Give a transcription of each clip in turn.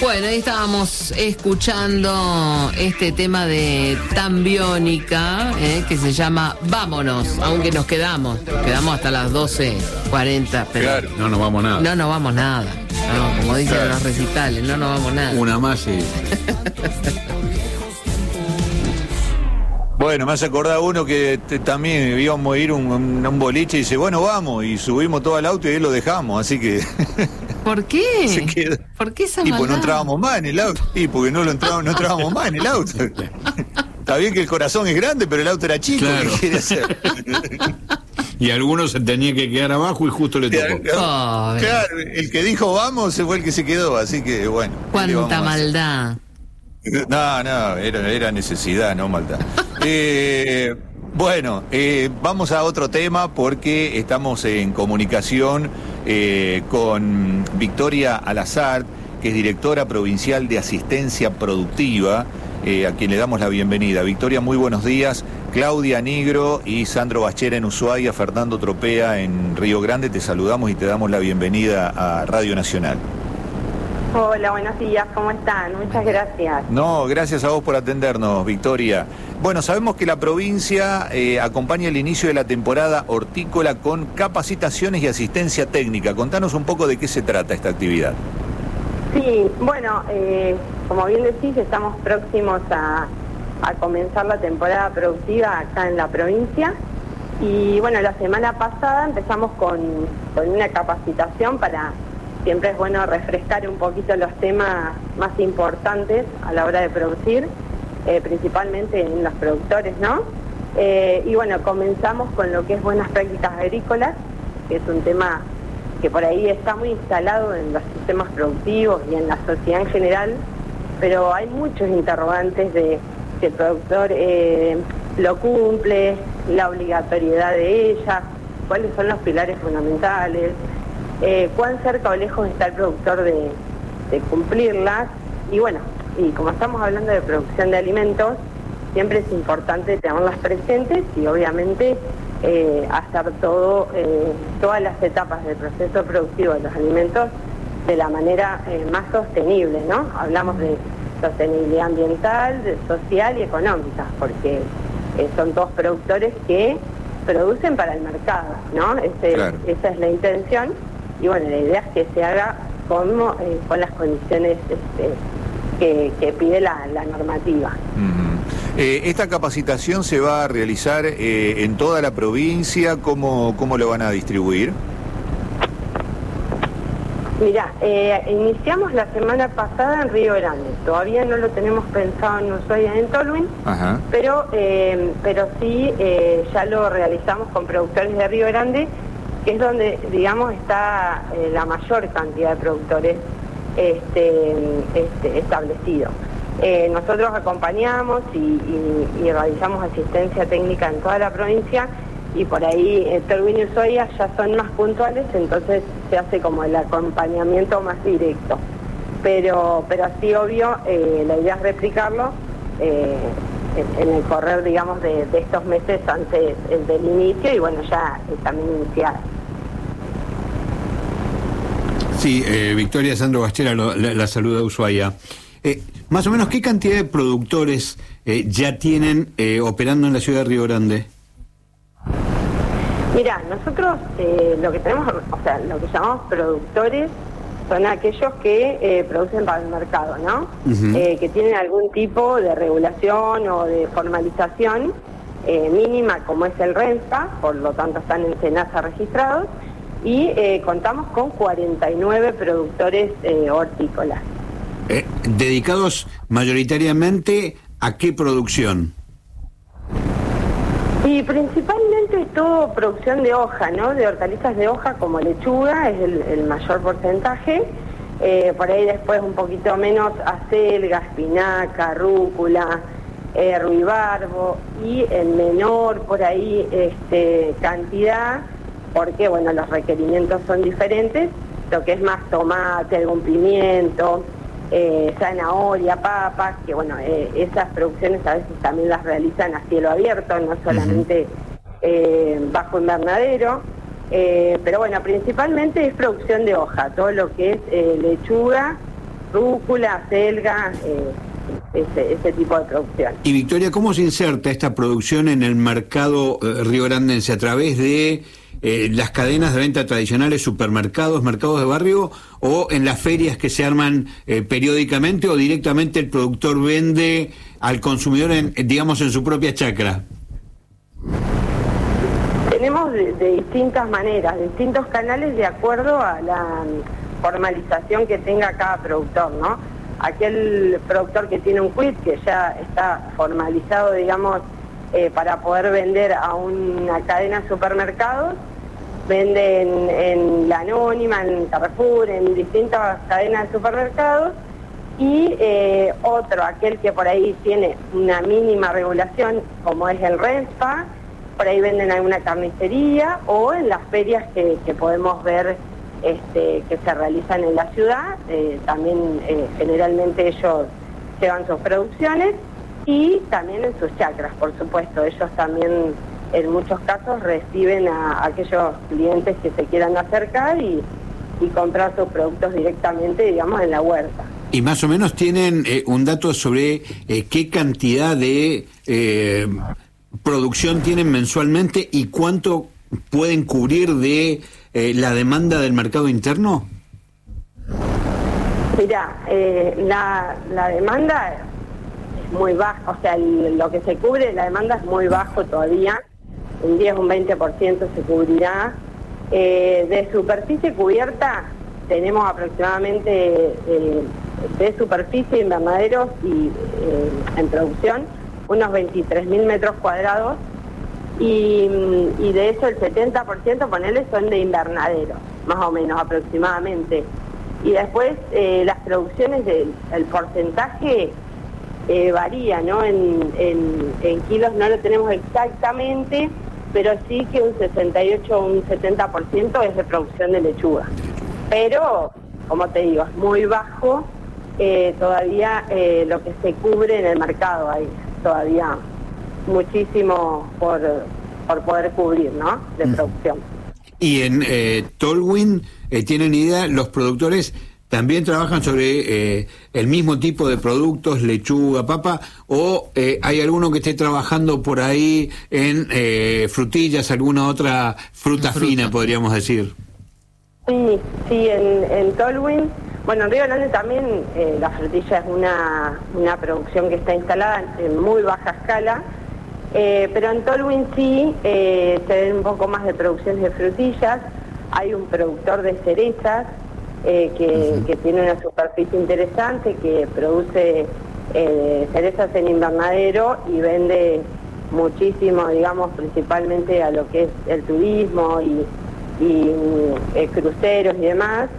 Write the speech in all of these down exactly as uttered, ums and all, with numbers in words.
Bueno, ahí estábamos escuchando este tema de Tambiónica, eh, que se llama Vámonos, aunque nos quedamos, nos quedamos hasta las doce cuarenta, pero claro, no nos vamos nada. No nos vamos nada, no, como dicen claro. Los recitales, no nos vamos nada. Una más y... Bueno, me hace acordar uno que te, también íbamos a ir un, un, un boliche y dice, bueno, vamos, y subimos todo al auto y ahí lo dejamos, así que... ¿Por qué? Se quedó. ¿Por qué esa Y maldad? pues no entrábamos más en el auto. Y porque no lo entrábamos, no entrábamos más en el auto. Está bien que el corazón es grande, pero el auto era chico. Claro. ¿Qué quiere hacer? Y algunos se tenía que quedar abajo y justo le tocó. Claro, claro, el que dijo vamos se fue el que se quedó, así que bueno. Cuánta maldad. No, no, era, era necesidad, no maldad. eh, bueno, eh, vamos a otro tema porque estamos en comunicación eh, con Victoria Alazart, que es directora provincial de asistencia productiva, eh, a quien le damos la bienvenida. Victoria, muy buenos días. Claudia Nigro y Sandro Bachera en Ushuaia, Fernando Tropea en Río Grande, te saludamos y te damos la bienvenida a Radio Nacional. Hola, buenos días, ¿cómo están? Muchas gracias. No, gracias a vos por atendernos, Victoria. Bueno, sabemos que la provincia eh, acompaña el inicio de la temporada hortícola con capacitaciones y asistencia técnica. Contanos un poco de qué se trata esta actividad. Sí, bueno, eh, como bien decís, estamos próximos a, a comenzar la temporada productiva acá en la provincia. Y bueno, la semana pasada empezamos con, con una capacitación para... Siempre es bueno refrescar un poquito los temas más importantes a la hora de producir, eh, principalmente en los productores, ¿no? Eh, y bueno, comenzamos con lo que es buenas prácticas agrícolas, que es un tema que por ahí está muy instalado en los sistemas productivos y en la sociedad en general, pero hay muchos interrogantes de si el productor eh, lo cumple, la obligatoriedad de ellas, cuáles son los pilares fundamentales, Eh, cuán cerca o lejos está el productor de, de cumplirlas. Y bueno, y como estamos hablando de producción de alimentos, siempre es importante tenerlas presentes y obviamente eh, hacer todo, eh, todas las etapas del proceso productivo de los alimentos de la manera eh, más sostenible, ¿no? Hablamos de sostenibilidad ambiental, de social y económica, porque eh, son todos productores que producen para el mercado, ¿no? Ese, claro. Esa es la intención. Y bueno, la idea es que se haga como, eh, con las condiciones este, que, que pide la, la normativa. Uh-huh. eh, ¿Esta capacitación se va a realizar eh, en toda la provincia? ¿Cómo, cómo lo van a distribuir? Mirá, eh, iniciamos la semana pasada en Río Grande. Todavía no lo tenemos pensado en Ushuaia y en Tolwyn, Ajá. pero, eh, pero sí eh, ya lo realizamos con productores de Río Grande, que es donde, digamos, está eh, la mayor cantidad de productores este, este, establecidos. Eh, nosotros acompañamos y, y, y realizamos asistencia técnica en toda la provincia, y por ahí eh, Tolwyn y Ushuaia ya son más puntuales, entonces se hace como el acompañamiento más directo. Pero, pero así, obvio, eh, la idea es replicarlo eh, en, en el correr, digamos, de, de estos meses antes del inicio y bueno, ya eh, también iniciar. Sí, eh, Victoria, Sandro Bachera lo, la, la saluda Ushuaia. Eh, más o menos, ¿qué cantidad de productores eh, ya tienen eh, operando en la ciudad de Río Grande? Mira, nosotros eh, lo que tenemos, o sea, lo que llamamos productores son aquellos que eh, producen para el mercado, ¿no? Uh-huh. Eh, que tienen algún tipo de regulación o de formalización eh, mínima, como es el RENSA, por lo tanto están en SENASA registrados, y eh, contamos con cuarenta y nueve productores eh, hortícolas. Eh, ¿Dedicados mayoritariamente a qué producción? Y principalmente es todo producción de hoja, ¿no? De hortalizas de hoja como lechuga, es el, el mayor porcentaje. Eh, por ahí después un poquito menos acelga, espinaca, rúcula, eh, ruibarbo, y en menor por ahí este, cantidad, porque bueno, los requerimientos son diferentes, lo que es más tomate, algún pimiento, eh, zanahoria, papas, que bueno, eh, esas producciones a veces también las realizan a cielo abierto, no solamente eh, bajo invernadero, eh, pero bueno, principalmente es producción de hoja, todo lo que es eh, lechuga, rúcula, selga, eh, ese, ese tipo de producción. Y Victoria, ¿cómo se inserta esta producción en el mercado eh, riograndense? ¿A través de eh, las cadenas de venta tradicionales, supermercados, mercados de barrio, o en las ferias que se arman eh, periódicamente, o directamente el productor vende al consumidor, en, digamos, en su propia chacra? Tenemos de, de distintas maneras, distintos canales de acuerdo a la formalización que tenga cada productor, ¿no? Aquel productor que tiene un quit, que ya está formalizado, digamos, eh, para poder vender a una cadena de supermercados, vende en, en La Anónima, en Carrefour, en distintas cadenas de supermercados, y eh, otro, aquel que por ahí tiene una mínima regulación, como es el RENSPA, por ahí venden en alguna carnicería o en las ferias que, que podemos ver este, que se realizan en la ciudad. Eh, también eh, generalmente ellos llevan sus producciones, y también en sus chacras, por supuesto. Ellos también en muchos casos reciben a, a aquellos clientes que se quieran acercar y, y comprar sus productos directamente, digamos, en la huerta. Y más o menos tienen eh, un dato sobre eh, qué cantidad de eh, producción tienen mensualmente y cuánto pueden cubrir de eh, la demanda del mercado interno. Mirá, eh, la, la demanda es muy baja, o sea, el, lo que se cubre, la demanda es muy bajo todavía, un diez, un veinte por ciento se cubrirá. Eh, de superficie cubierta tenemos aproximadamente eh, de superficie, invernaderos y eh, en producción, unos veintitrés mil metros cuadrados, y, y de eso el setenta por ciento, ponele, son de invernadero, más o menos aproximadamente. Y después eh, las producciones, del el porcentaje eh, varía, ¿no? En, en, en kilos no lo tenemos exactamente, pero sí que un sesenta y ocho o un setenta por ciento es de producción de lechuga. Pero, como te digo, es muy bajo eh, todavía eh, lo que se cubre en el mercado. Hay todavía muchísimo por, por poder cubrir, ¿no? De producción. Y en eh, Tolwyn, eh, ¿tienen idea? Los productores también trabajan sobre eh, el mismo tipo de productos, lechuga, papa, o eh, hay alguno que esté trabajando por ahí en eh, frutillas, alguna otra fruta, fruta fina, podríamos decir. Sí, sí, en, en Tolwyn, bueno, en Río Grande también eh, la frutilla es una, una producción que está instalada en muy baja escala, eh, pero en Tolwyn sí eh, se ven un poco más de producciones de frutillas. Hay un productor de cerezas eh, que, uh-huh. que tiene una superficie interesante, que produce eh, cerezas en invernadero y vende muchísimo, digamos, principalmente a lo que es el turismo y y eh, cruceros y demás,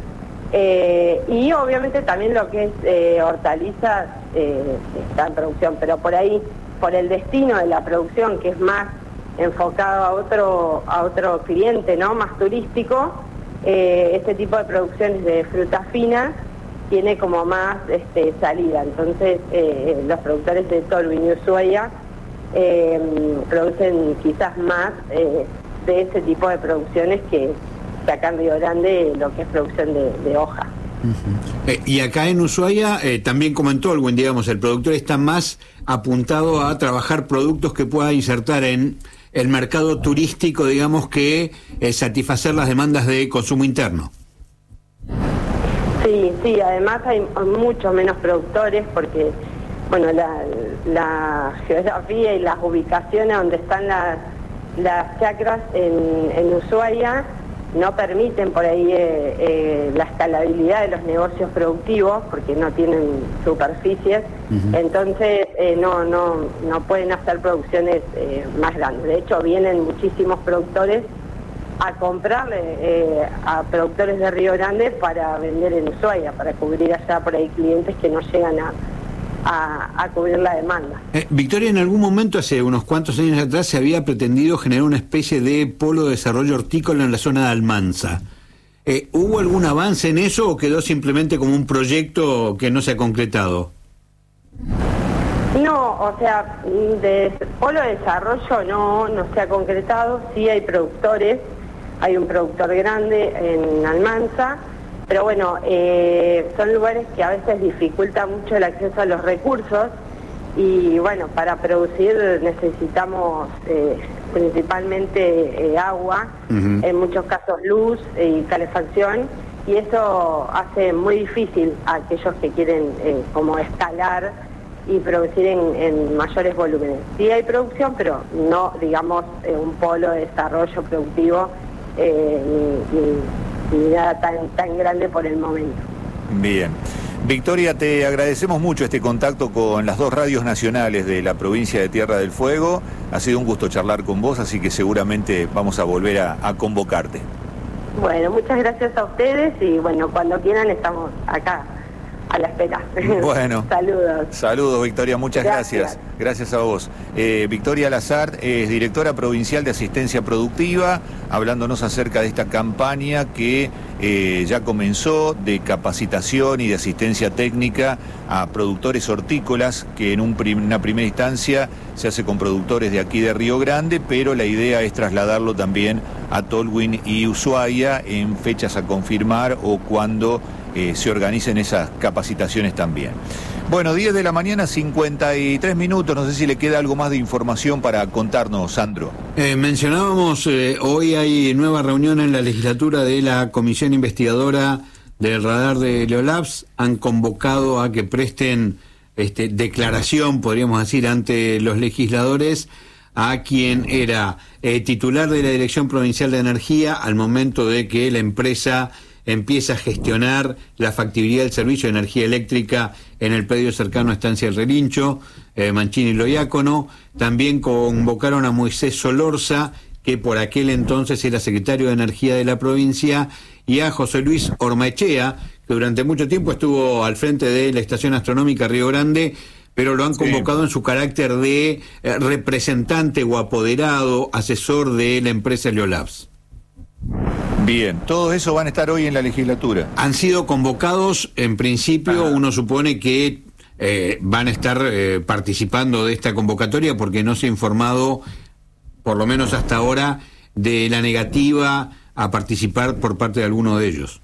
eh, y obviamente también lo que es eh, hortalizas eh, está en producción, pero por ahí, por el destino de la producción, que es más enfocado a otro a otro cliente, ¿no? Más turístico, eh, este tipo de producciones de frutas finas tiene como más este, salida. Entonces eh, los productores de Tolwyn y Ushuaia eh, producen quizás más eh, de ese tipo de producciones que, que acá en Río Grande lo que es producción de, de hoja. Uh-huh. Eh, y acá en Ushuaia, eh, también como en Tolwyn, digamos, el productor está más apuntado a trabajar productos que pueda insertar en el mercado turístico, digamos, que eh, satisfacer las demandas de consumo interno. Sí, sí, además hay mucho menos productores porque, bueno, la, la geografía y las ubicaciones donde están las Las chacras en, en Ushuaia no permiten por ahí eh, eh, la escalabilidad de los negocios productivos porque no tienen superficies, uh-huh. entonces eh, no, no, no pueden hacer producciones eh, más grandes. De hecho, vienen muchísimos productores a comprarle eh, a productores de Río Grande para vender en Ushuaia, para cubrir allá por ahí clientes que no llegan a A, a cubrir la demanda. Eh, Victoria, en algún momento, hace unos cuantos años atrás, se había pretendido generar una especie de polo de desarrollo hortícola en la zona de Almanza. Eh, ¿Hubo algún avance en eso o quedó simplemente como un proyecto que no se ha concretado? No, o sea, de polo de desarrollo no, no se ha concretado. Sí hay productores, hay un productor grande en Almanza, pero bueno, eh, son lugares que a veces dificulta mucho el acceso a los recursos y bueno, para producir necesitamos eh, principalmente eh, agua, uh-huh. en muchos casos luz y calefacción, y eso hace muy difícil a aquellos que quieren eh, como escalar y producir en, en mayores volúmenes. Sí hay producción, pero no, digamos, eh, un polo de desarrollo productivo eh, ni, ni, ni nada tan, tan grande por el momento. Bien. Victoria, te agradecemos mucho este contacto con las dos radios nacionales de la provincia de Tierra del Fuego. Ha sido un gusto charlar con vos, así que seguramente vamos a volver a, a convocarte. Bueno, muchas gracias a ustedes y bueno, cuando quieran estamos acá a la espera. Bueno. Saludos. Saludos, Victoria, muchas gracias. Gracias, gracias a vos. Eh, Victoria Lazard es directora provincial de Asistencia Productiva, hablándonos acerca de esta campaña que eh, ya comenzó de capacitación y de asistencia técnica a productores hortícolas, que en un prim- una primera instancia se hace con productores de aquí de Río Grande, pero la idea es trasladarlo también a Tolwyn y Ushuaia en fechas a confirmar o cuando Eh, se organicen esas capacitaciones también. Bueno, diez de la mañana, cincuenta y tres minutos, no sé si le queda algo más de información para contarnos, Sandro. Eh, mencionábamos, eh, hoy hay nueva reunión en la legislatura de la Comisión Investigadora del Radar de Leolabs, han convocado a que presten este, declaración, podríamos decir, ante los legisladores, a quien era eh, titular de la Dirección Provincial de Energía al momento de que la empresa empieza a gestionar la factibilidad del servicio de energía eléctrica en el predio cercano a Estancia del Relincho, eh, Mancini y Loiácono. También convocaron a Moisés Solorza, que por aquel entonces era secretario de Energía de la provincia, y a José Luis Ormaechea, que durante mucho tiempo estuvo al frente de la Estación Astronómica Río Grande, pero lo han convocado sí. en su carácter de eh, representante o apoderado, asesor de la empresa Leolabs. Bien, todo eso van a estar hoy en la legislatura. Han sido convocados, en principio, Ajá. uno supone que eh, van a estar eh, participando de esta convocatoria porque no se ha informado, por lo menos hasta ahora, de la negativa a participar por parte de alguno de ellos.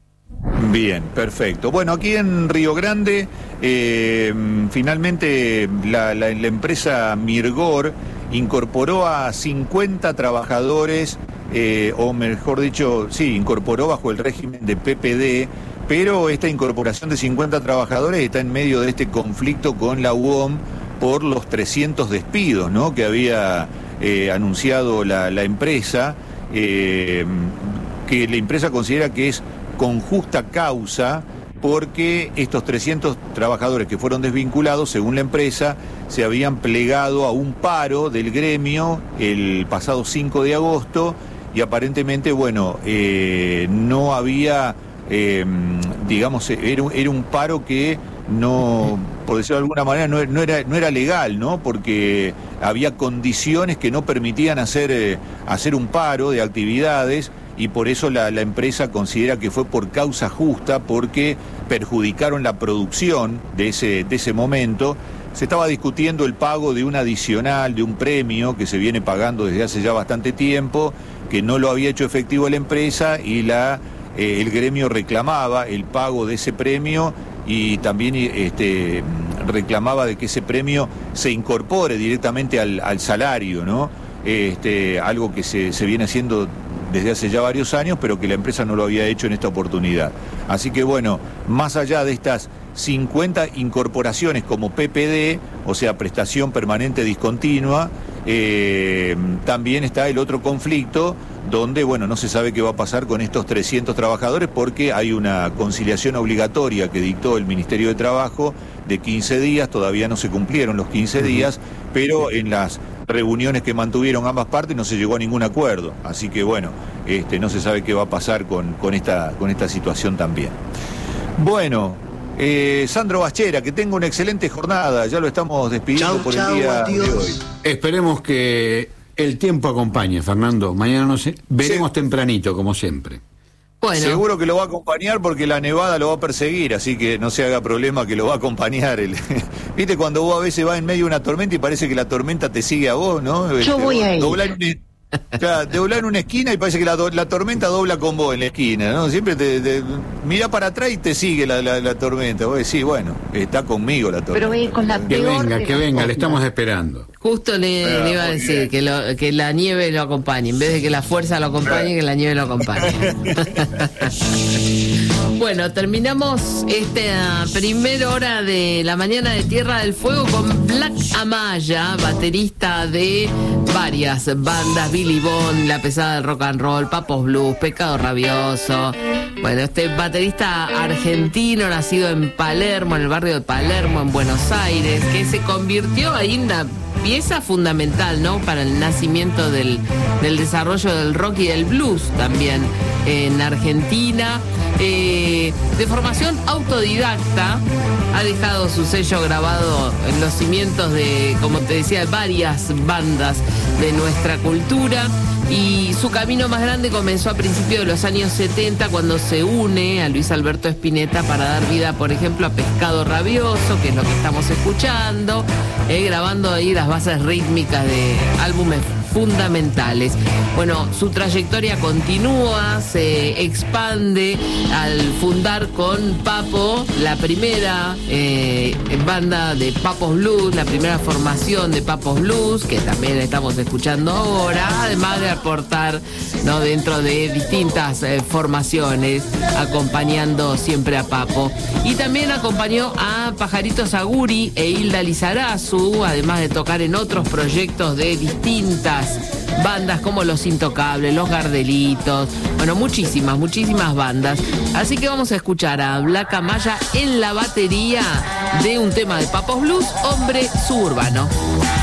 Bien, perfecto. Bueno, aquí en Río Grande, eh, finalmente la, la, la empresa Mirgor incorporó a cincuenta trabajadores, eh, o mejor dicho, sí, incorporó bajo el régimen de P P D, pero esta incorporación de cincuenta trabajadores está en medio de este conflicto con la U O M por los trescientos despidos, ¿no?, que había eh, anunciado la, la empresa, eh, que la empresa considera que es con justa causa, porque estos trescientos trabajadores que fueron desvinculados, según la empresa, se habían plegado a un paro del gremio el pasado cinco de agosto y aparentemente, bueno, eh, no había, eh, digamos, era, era un paro que no, por decirlo de alguna manera, no, no, era, no era legal, ¿no? Porque había condiciones que no permitían hacer, eh, hacer un paro de actividades. Y por eso la, la empresa considera que fue por causa justa, porque perjudicaron la producción de ese, de ese momento. Se estaba discutiendo el pago de un adicional, de un premio que se viene pagando desde hace ya bastante tiempo, que no lo había hecho efectivo la empresa y la, eh, el gremio reclamaba el pago de ese premio y también este, reclamaba de que ese premio se incorpore directamente al, al salario, ¿no? Este, algo que se, se viene haciendo desde hace ya varios años, pero que la empresa no lo había hecho en esta oportunidad. Así que bueno, más allá de estas cincuenta incorporaciones como P P D, o sea, prestación permanente discontinua, eh, también está el otro conflicto, donde, bueno, no se sabe qué va a pasar con estos trescientos trabajadores, porque hay una conciliación obligatoria que dictó el Ministerio de Trabajo de quince días, todavía no se cumplieron los quince días, pero en las reuniones que mantuvieron ambas partes no se llegó a ningún acuerdo, así que bueno, este, no se sabe qué va a pasar con, con, esta, con esta situación también. Bueno, eh, Sandro Bachera, que tenga una excelente jornada, ya lo estamos despidiendo chau, por chau, el día adiós. de hoy. Esperemos que el tiempo acompañe, Fernando, mañana no sé, veremos sí. tempranito, como siempre. Bueno. Seguro que lo va a acompañar porque la nevada lo va a perseguir, así que no se haga problema que lo va a acompañar. El... Viste cuando vos a veces vas en medio de una tormenta y parece que la tormenta te sigue a vos, ¿no? Yo este, voy ahí. Doblar un, Claro, te doblás en una esquina y parece que la, do, la tormenta dobla con vos en la esquina, ¿no? Siempre te, te mirá para atrás y te sigue la, la, la tormenta. Vos decís, bueno, está conmigo la tormenta. Pero con la que peor venga, de que las venga, cosas. le estamos esperando. Justo le, Ah, le iba a muy decir bien. que, lo, que la nieve lo acompañe. En vez de que la fuerza lo acompañe, que la nieve lo acompañe. Bueno, terminamos esta primera hora de la mañana de Tierra del Fuego con Black Amaya, baterista de varias bandas, Billy Bond, La Pesada del Rock and Roll, Papos Blues, Pecado Rabioso. Bueno, este baterista argentino, nacido en Palermo, en el barrio de Palermo, en Buenos Aires, que se convirtió ahí en una pieza fundamental, ¿no?, para el nacimiento del, del desarrollo del rock y del blues también en Argentina. Eh, de formación autodidacta, ha dejado su sello grabado en los cimientos de, como te decía, varias bandas de nuestra cultura. Y su camino más grande comenzó a principios de los años setenta, cuando se une a Luis Alberto Spinetta para dar vida, por ejemplo, a Pescado Rabioso, que es lo que estamos escuchando, eh, grabando ahí las bases rítmicas de álbumes fundamentales. Bueno, su trayectoria continúa, se expande al fundar con Papo la primera eh, banda de Papos Blues, la primera formación de Papos Blues, que también estamos escuchando ahora, además de aportar, ¿no?, dentro de distintas eh, formaciones, acompañando siempre a Papo. Y también acompañó a Pajarito Saguri e Hilda Lizarazu, además de tocar en otros proyectos de distintas bandas como Los Intocables, Los Gardelitos, bueno, muchísimas, muchísimas bandas. Así que vamos a escuchar a Black Amaya en la batería de un tema de Papos Blues, Hombre Suburbano.